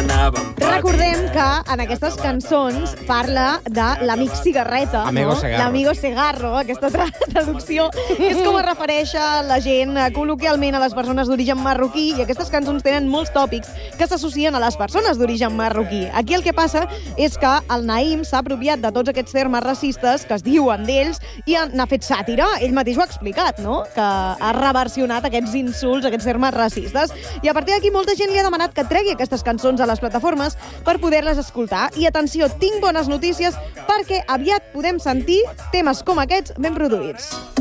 anàvem patint. Recordem que en aquestes cançons parla de l'amic cigarreta, Amigo no? cigarro. L'amigo cigarro, aquesta traducció, que és com es refereix a la gent col·loquialment a les persones d'origen marroquí, i aquestes cançons tenen molts tòpics que s'associen a les persones d'origen marroquí. Aquí el que passa és que el Naïm s'ha apropiat de tots aquests termes racistes que es diuen d'ells i n'ha fet sàtira. Ell mateix ho ha explicat, no? Que ha reversionat aquests insults, aquests termes racistes. I a partir d'aquí molta gent li ha demanat que tregui aquestes cançons a les plataformes per poder-les escoltar. I atenció, tinc bones notícies perquè aviat podem sentir temes com aquests ben produïts.